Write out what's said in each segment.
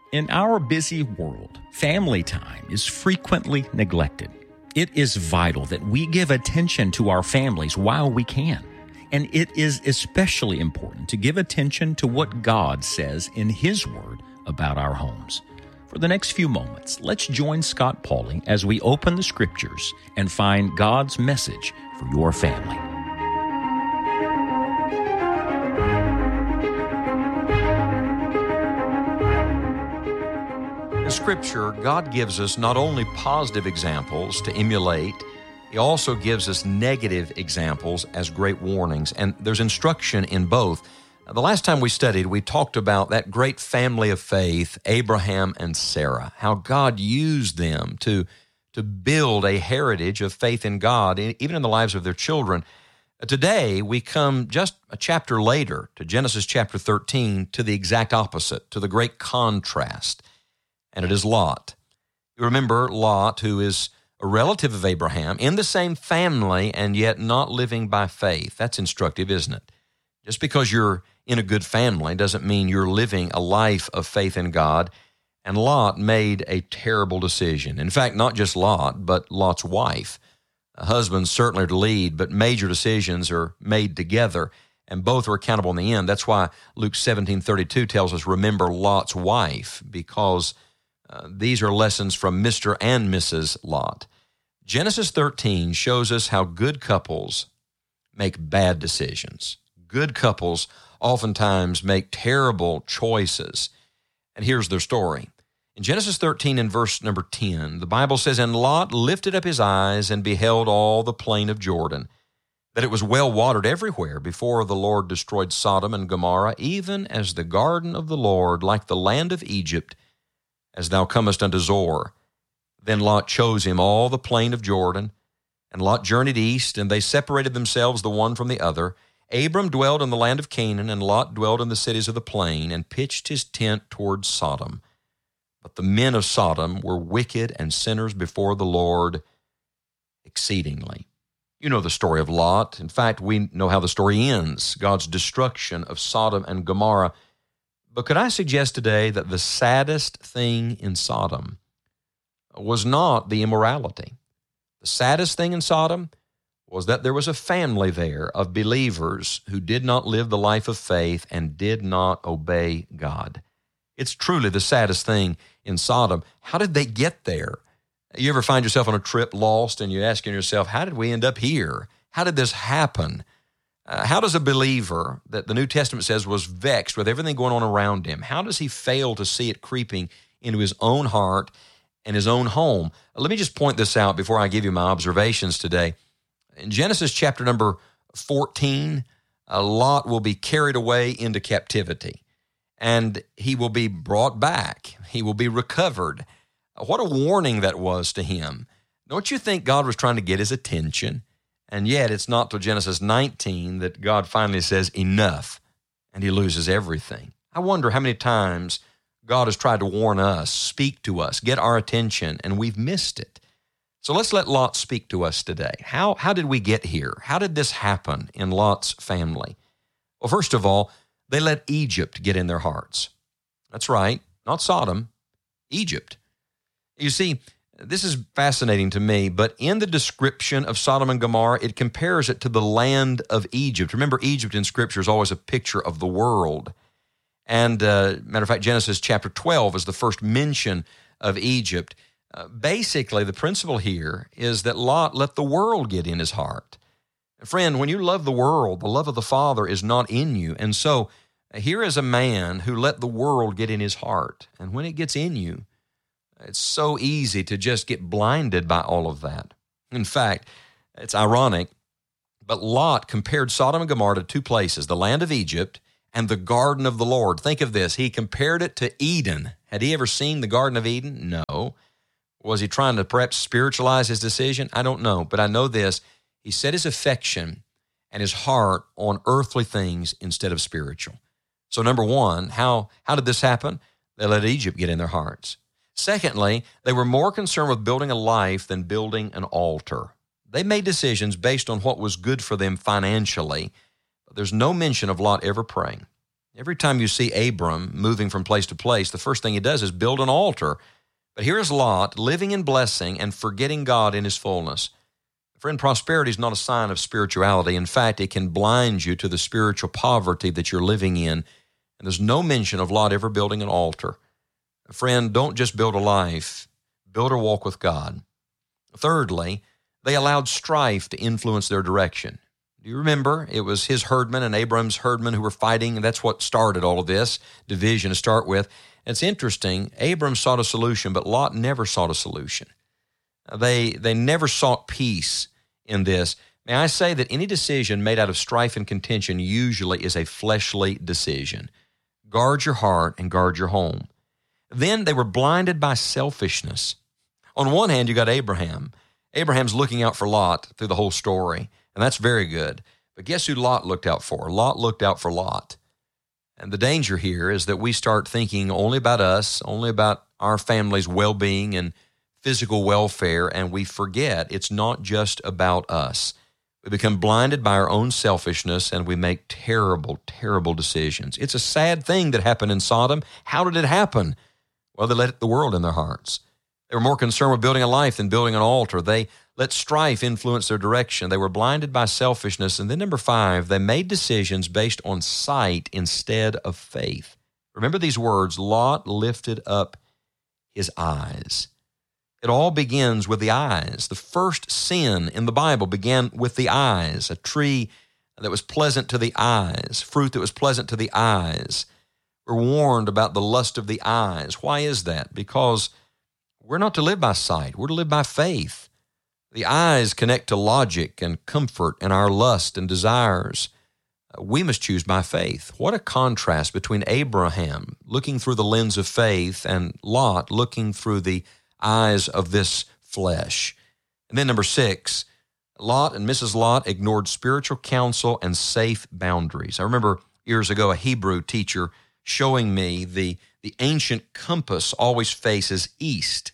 In our busy world, family time is frequently neglected. It is vital that we give attention to our families while we can. And it is especially important to give attention to what God says in His Word about our homes. For the next few moments, let's join Scott Pauley as we open the Scriptures and find God's message for your family. In Scripture, God gives us not only positive examples to emulate, He also gives us negative examples as great warnings, and there's instruction in both. The last time we studied, we talked about that great family of faith, Abraham and Sarah, how God used them to build a heritage of faith in God, even in the lives of their children. Today, we come just a chapter later to Genesis chapter 13, to the exact opposite, to the great contrast. And it is Lot. You remember Lot, who is a relative of Abraham, in the same family, and yet not living by faith. That's instructive, isn't it? Just because you're in a good family doesn't mean you're living a life of faith in God. And Lot made a terrible decision. In fact, not just Lot, but Lot's wife. Husbands certainly are to lead, but major decisions are made together, and both are accountable in the end. That's why Luke 17:32 tells us, remember Lot's wife, because these are lessons from Mr. and Mrs. Lot. Genesis 13 shows us how good couples make bad decisions. Good couples oftentimes make terrible choices. And here's their story. In Genesis 13 and verse number 10, the Bible says, And Lot lifted up his eyes and beheld all the plain of Jordan, that it was well watered everywhere before the Lord destroyed Sodom and Gomorrah, even as the garden of the Lord, like the land of Egypt, as thou comest unto Zoar. Then Lot chose him all the plain of Jordan, and Lot journeyed east, and they separated themselves the one from the other. Abram dwelled in the land of Canaan, and Lot dwelled in the cities of the plain, and pitched his tent toward Sodom. But the men of Sodom were wicked and sinners before the Lord exceedingly. You know the story of Lot. In fact, we know how the story ends, God's destruction of Sodom and Gomorrah. But could I suggest today that the saddest thing in Sodom was not the immorality? The saddest thing in Sodom was that there was a family there of believers who did not live the life of faith and did not obey God. It's truly the saddest thing in Sodom. How did they get there? You ever find yourself on a trip lost and you're asking yourself, how did we end up here? How did this happen? How does a believer that the New Testament says was vexed with everything going on around him, how does he fail to see it creeping into his own heart and his own home? Let me just point this out before I give you my observations today. In Genesis chapter number 14, Lot will be carried away into captivity, and he will be brought back. He will be recovered. What a warning that was to him. Don't you think God was trying to get his attention? And yet it's not till Genesis 19 that God finally says, enough, and he loses everything. I wonder how many times God has tried to warn us, speak to us, get our attention, and we've missed it. So let's let Lot speak to us today. How did we get here? How did this happen in Lot's family? Well, first of all, they let Egypt get in their hearts. That's right, not Sodom, Egypt. You see, this is fascinating to me, but in the description of Sodom and Gomorrah, it compares it to the land of Egypt. Remember, Egypt in Scripture is always a picture of the world. And matter of fact, Genesis chapter 12 is the first mention of Egypt. Basically, the principle here is that Lot let the world get in his heart. Friend, when you love the world, the love of the Father is not in you. And so here is a man who let the world get in his heart. And when it gets in you, it's so easy to just get blinded by all of that. In fact, it's ironic, but Lot compared Sodom and Gomorrah to two places, the land of Egypt and the garden of the Lord. Think of this. He compared it to Eden. Had he ever seen the Garden of Eden? No. Was he trying to perhaps spiritualize his decision? I don't know, but I know this. He set his affection and his heart on earthly things instead of spiritual. So number one, how did this happen? They let Egypt get in their hearts. Secondly, they were more concerned with building a life than building an altar. They made decisions based on what was good for them financially, but there's no mention of Lot ever praying. Every time you see Abram moving from place to place, the first thing he does is build an altar. But here is Lot living in blessing and forgetting God in his fullness. Friend, prosperity is not a sign of spirituality. In fact, it can blind you to the spiritual poverty that you're living in. And there's no mention of Lot ever building an altar. Friend, don't just build a life, build a walk with God. Thirdly, they allowed strife to influence their direction. Do you remember? It was his herdmen and Abram's herdmen who were fighting, and that's what started all of this division to start with. And it's interesting, Abram sought a solution, but Lot never sought a solution. They never sought peace in this. May I say that any decision made out of strife and contention usually is a fleshly decision. Guard your heart and guard your home. Then they were blinded by selfishness. On one hand, you got Abraham. Abraham's looking out for Lot through the whole story, and that's very good. But guess who Lot looked out for? Lot looked out for Lot. And the danger here is that we start thinking only about us, only about our family's well-being and physical welfare, and we forget it's not just about us. We become blinded by our own selfishness, and we make terrible, terrible decisions. It's a sad thing that happened in Sodom. How did it happen? Well, they let the world in their hearts. They were more concerned with building a life than building an altar. They let strife influence their direction. They were blinded by selfishness. And then number 5, they made decisions based on sight instead of faith. Remember these words, Lot lifted up his eyes. It all begins with the eyes. The first sin in the Bible began with the eyes, a tree that was pleasant to the eyes, fruit that was pleasant to the eyes. We're warned about the lust of the eyes. Why is that? Because we're not to live by sight. We're to live by faith. The eyes connect to logic and comfort and our lust and desires. We must choose by faith. What a contrast between Abraham looking through the lens of faith and Lot looking through the eyes of this flesh. And then number 6, Lot and Mrs. Lot ignored spiritual counsel and safe boundaries. I remember years ago a Hebrew teacher showing me the ancient compass always faces east.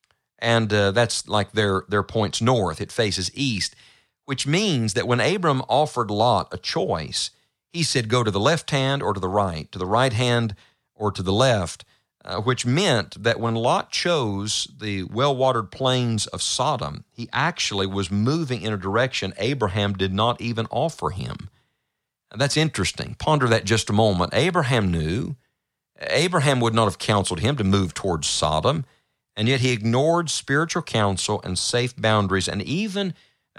And that's like their points north. It faces east, which means that when Abram offered Lot a choice, he said, go to the left hand or to the right hand or to the left, which meant that when Lot chose the well-watered plains of Sodom, he actually was moving in a direction Abraham did not even offer him. And that's interesting. Ponder that just a moment. Abraham knew. Abraham would not have counseled him to move towards Sodom, and yet he ignored spiritual counsel and safe boundaries, and even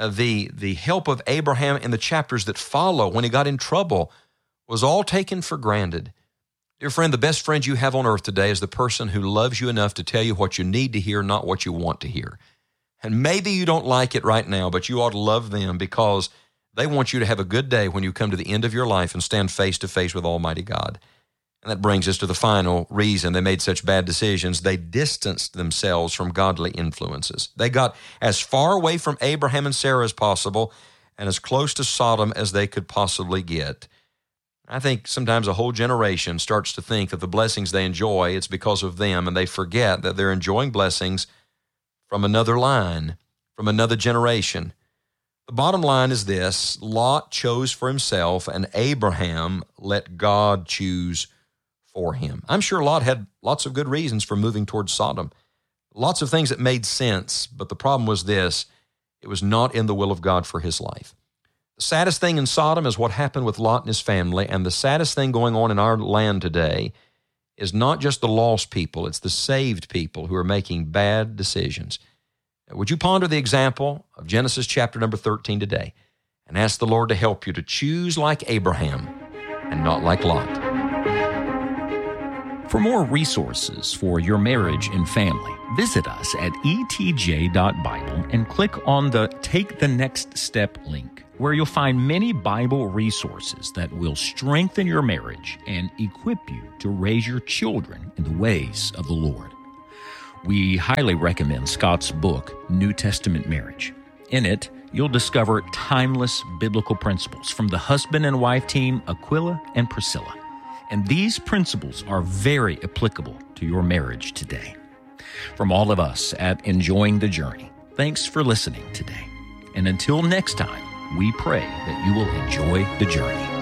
the help of Abraham in the chapters that follow when he got in trouble was all taken for granted. Dear friend, the best friend you have on earth today is the person who loves you enough to tell you what you need to hear, not what you want to hear. And maybe you don't like it right now, but you ought to love them because they want you to have a good day when you come to the end of your life and stand face to face with Almighty God. And that brings us to the final reason they made such bad decisions. They distanced themselves from godly influences. They got as far away from Abraham and Sarah as possible and as close to Sodom as they could possibly get. I think sometimes a whole generation starts to think that the blessings they enjoy, it's because of them, and they forget that they're enjoying blessings from another line, from another generation. The bottom line is this: Lot chose for himself, and Abraham let God choose for him. I'm sure Lot had lots of good reasons for moving towards Sodom, lots of things that made sense, but the problem was this: it was not in the will of God for his life. The saddest thing in Sodom is what happened with Lot and his family, and the saddest thing going on in our land today is not just the lost people, it's the saved people who are making bad decisions. Would you ponder the example of Genesis chapter number 13 today and ask the Lord to help you to choose like Abraham and not like Lot? For more resources for your marriage and family, visit us at etj.bible and click on the Take the Next Step link, where you'll find many Bible resources that will strengthen your marriage and equip you to raise your children in the ways of the Lord. We highly recommend Scott's book, New Testament Marriage. In it, you'll discover timeless biblical principles from the husband and wife team, Aquila and Priscilla. And these principles are very applicable to your marriage today. From all of us at Enjoying the Journey, thanks for listening today. And until next time, we pray that you will enjoy the journey.